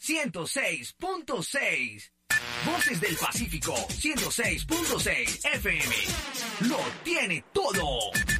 106.6. Voces del Pacífico 106.6 FM. Lo tiene todo.